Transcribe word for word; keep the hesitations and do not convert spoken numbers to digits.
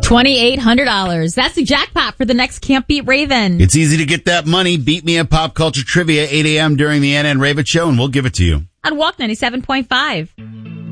twenty-eight hundred dollars. That's the jackpot for the next Can't Beat Raven. It's easy to get that money. Beat me at Pop Culture Trivia, eight a.m. during the N N Raven Show, and we'll give it to you. On Walk ninety-seven point five.